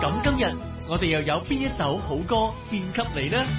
咁今日我哋又有邊一首好歌獻給你呢？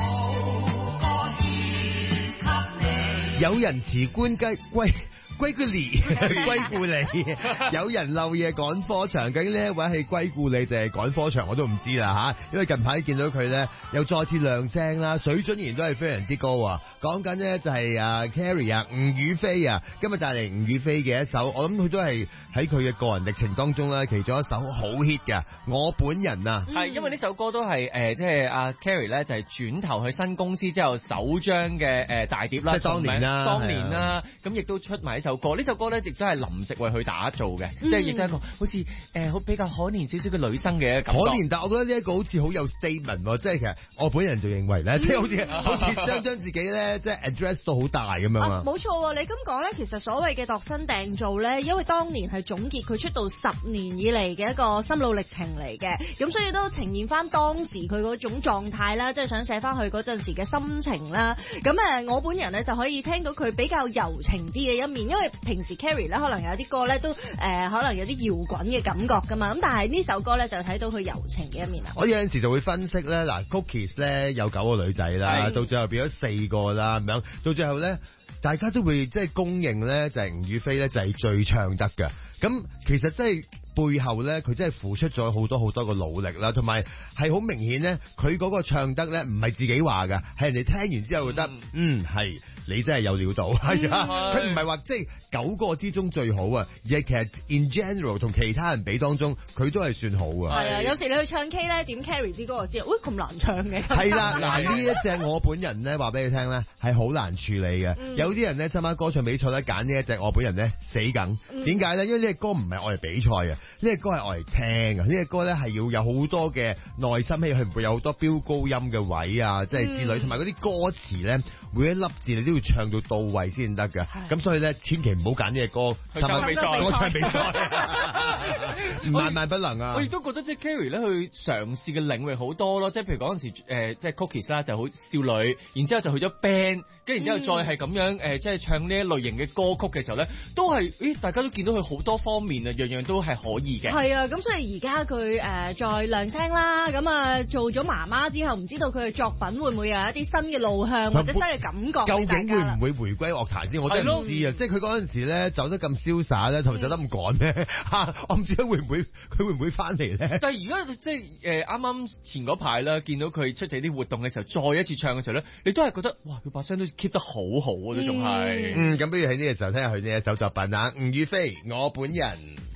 有人辭官歸故里，歸故里。有人漏夜趕科場，究竟呢一位係歸故里定係趕科場我都唔知啦吓。因為近排見到佢咧又再次亮聲啦，水準仍然都係非常之高啊。講緊呢就係Carrie 啊，吳雨霏啊，今日帶嚟吳雨霏嘅一首，我諗佢都係喺佢嘅個人歷程當中咧，其中一首好 hit 嘅。我本人啊， 係因為呢首歌都係即係阿 Carrie 咧就係轉頭去新公司之後首張嘅大碟啦， 即係當年啦， 咁亦都出埋呢首歌。呢首歌咧亦都係林夕為佢打造嘅，即係亦都係一個好似好比較可憐少少嘅女生嘅感覺。 可憐，但我覺得呢一個好似好有 statement 喎，即係其實我本人就認為咧，即係好似將自己咧即係 address 到好大咁樣啊。 冇錯，你咁講咧，其實所謂嘅度身訂造咧，因為當年係總結佢出道10年以嚟嘅一個心路歷程嚟嘅，咁所以都呈現翻當時佢嗰種狀態啦，即係想寫翻佢嗰陣時嘅心情啦。咁我本人咧就可以聽到佢比較柔情啲嘅一面，因為平時 Carrie 咧可能有啲歌咧都可能有啲搖滾嘅感覺噶嘛，咁但係呢首歌咧就睇到佢柔情嘅一面啦。 我有陣時就會分析咧，嗱 Cookies 咧有9個女仔啦，到最後變咗4個啦，咁樣到最後咧，大家都會即係公認咧，就係吳雨霏咧就係最唱得嘅。咁其實真係背後咧，佢真係付出咗好多嘅努力啦，同埋係好明顯咧，佢嗰個唱得咧唔係自己話㗎，係人哋聽完之後覺得係你真係有料到，係啊，佢唔係話即係9個之中最好啊，而係其實 in general 同其他人比當中，佢都係算好啊。 係啊，有時你去唱 K 咧，點 Carrie 啲歌就知，喂咁難唱嘅。 係啦，嗱呢一隻我本人咧話俾你聽咧係好難處理嘅，有啲人咧參加歌唱比賽咧揀呢一隻我本人咧死梗，點解咧？因為呢隻歌唔係愛嚟比賽嘅，呢隻歌係愛嚟聽嘅，呢隻歌咧係要有好多嘅耐心，佢唔會有好多飆高音嘅位啊，即係之類，同埋嗰啲歌詞咧每一粒字你都要唱到到位先得嘅，咁所以咧千祈唔好揀呢隻歌參加歌唱比賽，萬不能啊！ 我亦都覺得即係 Carrie 咧去嘗試嘅領域好多咯，即係譬如嗰陣時即係 Cookies 啦就好少女，然之後就去咗 band，跟住然之後再係咁樣即係唱呢一類型嘅歌曲嘅時候咧，都係大家都見到佢好多方面啊，樣樣都係可以嘅。 係啊，咁所以而家佢再亮聲啦，咁做咗媽媽之後，唔知道佢嘅作品會唔會有一啲新嘅路向或者新嘅感覺？ 究竟會唔會回歸樂壇先？我真係唔知啊！即係佢嗰陣時咧走得咁瀟灑咧，同埋走得咁趕咧我唔知佢會唔會翻嚟咧？ 但係而家即係啱啱前嗰排啦，見到佢出席啲活動嘅時候，再一次唱嘅時候咧，你都係覺得哇，佢把聲都 keep 得好好啊，都仲係。 咁不如喺呢個時候聽下佢呢一首作品啊，吳雨霏，我本人。